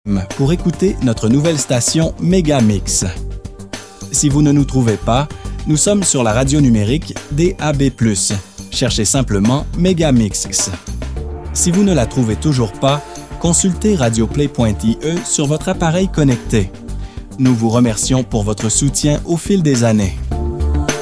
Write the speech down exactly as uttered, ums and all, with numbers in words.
pour écouter notre nouvelle station Megamix. Si vous ne nous trouvez pas, nous sommes sur la radio numérique D A B plus. Cherchez simplement Megamix. Si vous ne la trouvez toujours pas, consultez radioplay point I E sur votre appareil connecté. Nous vous remercions pour votre soutien au fil des années.